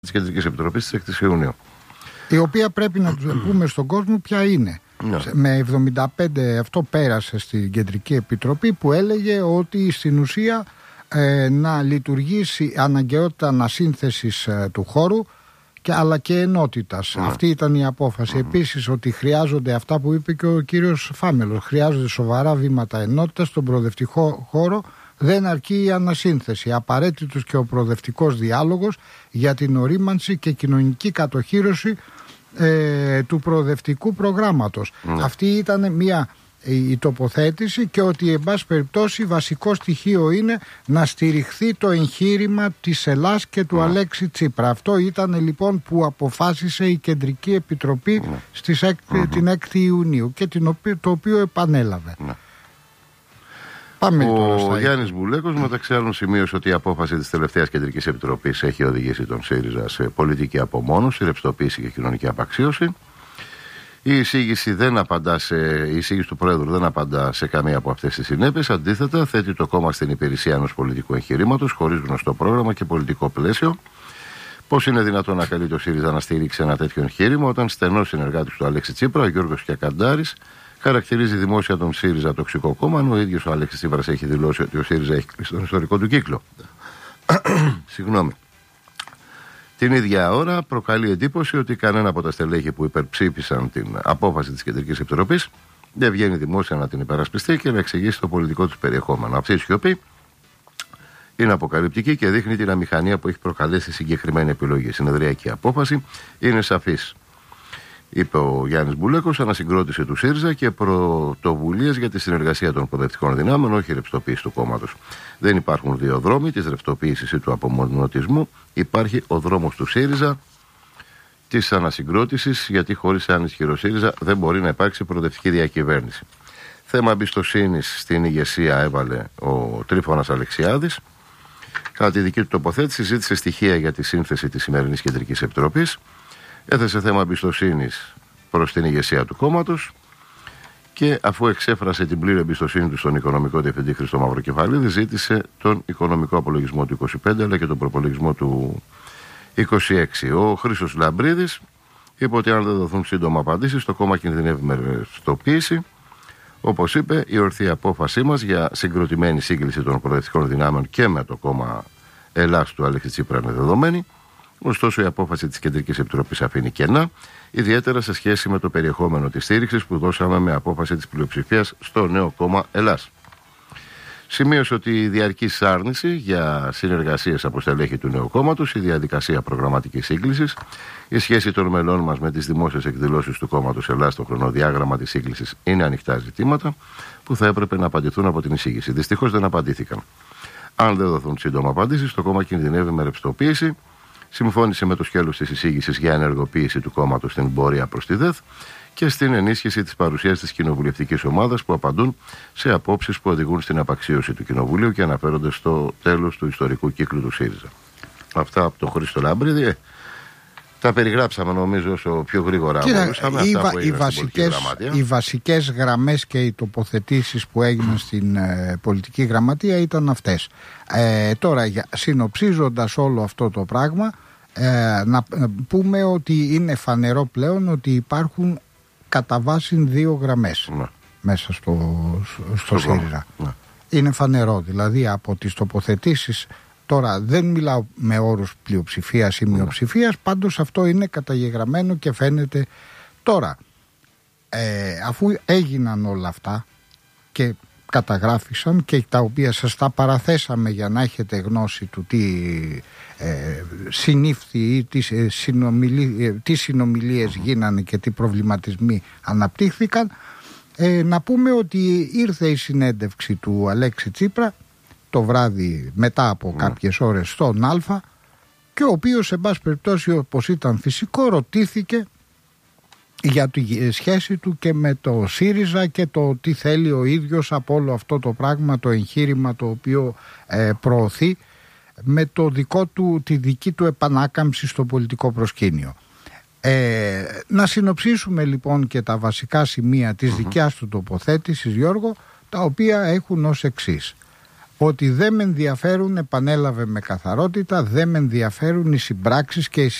της Κεντρικής Επιτροπής της 6ης Ιουνίου. Η οποία πρέπει να του πούμε στον κόσμο ποια είναι. Ναι. Με 75 αυτό πέρασε στην Κεντρική Επιτροπή που έλεγε ότι στην ουσία να λειτουργήσει αναγκαιότητα ανασύνθεσης του χώρου αλλά και ενότητας. Αυτή ήταν η απόφαση. Επίσης ότι χρειάζονται αυτά που είπε και ο κύριος Φάμελος. Χρειάζονται σοβαρά βήματα ενότητας στον προοδευτικό χώρο. Δεν αρκεί η ανασύνθεση. Απαραίτητος και ο προοδευτικός διάλογος για την ορίμανση και κοινωνική κατοχύρωση του προοδευτικού προγράμματος. Αυτή ήταν η τοποθέτηση, και ότι εν πάση περιπτώσει βασικό στοιχείο είναι να στηριχθεί το εγχείρημα της Ελλάς και του Αλέξη Τσίπρα. Αυτό ήταν λοιπόν που αποφάσισε η Κεντρική Επιτροπή την 6η Ιουνίου και το οποίο επανέλαβε. Ο Γιάννης Μπουλέκος μεταξύ άλλων σημείωσε ότι η απόφαση της τελευταίας Κεντρικής Επιτροπής έχει οδηγήσει τον ΣΥΡΙΖΑ σε πολιτική απομόνωση, ρευστοποίηση και κοινωνική απαξίωση. Η εισήγηση του Πρόεδρου δεν απαντά σε καμία από αυτές τις συνέπειες. Αντίθετα, θέτει το κόμμα στην υπηρεσία ενός πολιτικού εγχειρήματος χωρίς γνωστό πρόγραμμα και πολιτικό πλαίσιο. Πώς είναι δυνατόν να καλεί το ΣΥΡΙΖΑ να στηρίξει ένα τέτοιο εγχείρημα όταν στενός συνεργάτης του Αλέξη Τσίπρα, ο Γιώργος Κιακαντάρης, χαρακτηρίζει δημόσια τον ΣΥΡΙΖΑ τοξικό κόμμα, ενώ ο ίδιος ο Αλέξης Τσίπρας έχει δηλώσει ότι ο ΣΥΡΙΖΑ έχει κλείσει τον ιστορικό του κύκλο. Συγγνώμη. Την ίδια ώρα προκαλεί εντύπωση ότι κανένα από τα στελέχη που υπερψήφισαν την απόφαση της Κεντρικής Επιτροπής δεν βγαίνει δημόσια να την υπερασπιστεί και να εξηγήσει το πολιτικό του περιεχόμενο. Αυτή η σιωπή είναι αποκαλυπτική και δείχνει την αμηχανία που έχει προκαλέσει συγκεκριμένη επιλογή. Η συνεδριακή απόφαση είναι σαφής, είπε ο Γιάννης Μπουλέκος, ανασυγκρότηση του ΣΥΡΙΖΑ και πρωτοβουλίες για τη συνεργασία των προοδευτικών δυνάμεων, όχι ρευστοποίηση του κόμματος. Δεν υπάρχουν δύο δρόμοι, της ρευστοποίησης ή του απομονωτισμού. Υπάρχει ο δρόμος του ΣΥΡΙΖΑ, της ανασυγκρότησης, γιατί χωρίς έναν ισχυρό ΣΥΡΙΖΑ δεν μπορεί να υπάρξει προοδευτική διακυβέρνηση. Θέμα εμπιστοσύνης στην ηγεσία έβαλε ο Τρίφωνας Αλεξιάδης. Κατά τη δική του τοποθέτηση, ζήτησε στοιχεία για τη σύνθεση της σημερινής Κεντρικής Επιτροπής. Έθεσε θέμα εμπιστοσύνης προς την ηγεσία του κόμματος και αφού εξέφρασε την πλήρη εμπιστοσύνη του στον οικονομικό διευθυντή Χρήστο Μαυροκεφαλίδη, ζήτησε τον οικονομικό απολογισμό του 25 αλλά και τον προπολογισμό του 26. Ο Χρήστος Λαμπρίδης είπε ότι αν δεν δοθούν σύντομα απαντήσεις, το κόμμα κινδυνεύει με ρευστοποίηση. Όπως είπε, η ορθή απόφασή μας για συγκροτημένη σύγκληση των προοδευτικών δυνάμεων και με το κόμμα Ελλάς του Αλέξη Τσίπρα είναι δεδομένη. Ωστόσο, η απόφαση της Κεντρικής Επιτροπής αφήνει κενά, ιδιαίτερα σε σχέση με το περιεχόμενο της στήριξης που δώσαμε με απόφαση της πλειοψηφίας στο νέο κόμμα Ελλάς. Σημείωσε ότι η διαρκής άρνηση για συνεργασίες από στελέχη του νέου κόμματος, η διαδικασία προγραμματικής σύγκλησης, η σχέση των μελών μας με τις δημόσιες εκδηλώσεις του κόμματος Ελλάς στο χρονοδιάγραμμα της σύγκλησης είναι ανοιχτά ζητήματα που θα έπρεπε να απαντηθούν από την εισήγηση. Δυστυχώς δεν απαντήθηκαν. Αν δεν δοθούν σύντομα απαντήσεις, το κόμμα κινδυνεύει με ρευστοποίηση. Συμφώνησε με το σκέλος της εισήγησης για ενεργοποίηση του κόμματος στην πορεία προς τη ΔΕΘ και στην ενίσχυση της παρουσίας της κοινοβουλευτικής ομάδας που απαντούν σε απόψεις που οδηγούν στην απαξίωση του Κοινοβουλίου και αναφέρονται στο τέλος του ιστορικού κύκλου του ΣΥΡΙΖΑ. Αυτά από τον Χρήστο Λαμπρίδη. Τα περιγράψαμε νομίζω όσο πιο γρήγορα μπορούσαμε. Οι βασικές γραμμές και οι τοποθετήσεις που έγιναν στην πολιτική γραμματεία ήταν αυτές. Τώρα, συνοψίζοντας όλο αυτό το πράγμα, να πούμε ότι είναι φανερό πλέον ότι υπάρχουν κατά βάση δύο γραμμές μέσα στο ΣΥΡΙΖΑ. Είναι φανερό, δηλαδή από τις τοποθετήσεις. Τώρα δεν μιλάω με όρους πλειοψηφίας ή μειοψηφίας, πάντως αυτό είναι καταγεγραμμένο και φαίνεται. Τώρα, αφού έγιναν όλα αυτά και καταγράφησαν και τα οποία σας τα παραθέσαμε για να έχετε γνώση του τι συνήφθη ή τι συνομιλίες γίνανε και τι προβληματισμοί αναπτύχθηκαν, να πούμε ότι ήρθε η συνέντευξη του Αλέξη Τσίπρα το βράδυ μετά από κάποιες ώρες στον Α, και ο οποίος σε πάση περιπτώσει, όπως ήταν φυσικό, ρωτήθηκε για τη σχέση του και με το ΣΥΡΙΖΑ και το τι θέλει ο ίδιος από όλο αυτό το πράγμα, το εγχείρημα το οποίο προωθεί με τη δική του επανάκαμψη στο πολιτικό προσκήνιο. Να συνοψίσουμε λοιπόν και τα βασικά σημεία της δικιάς του τοποθέτησης, Γιώργο, τα οποία έχουν ως εξής. ότι δεν με ενδιαφέρουν, επανέλαβε με καθαρότητα, δεν με ενδιαφέρουν οι συμπράξεις και οι